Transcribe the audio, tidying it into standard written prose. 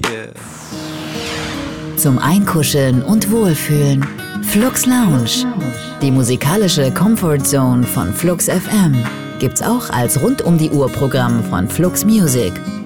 Yeah. Zum Einkuscheln und Wohlfühlen. Flux Lounge. Die musikalische Comfort Zone von Flux FM gibt's auch als Rund-um-die-Uhr-Programm von Flux Music.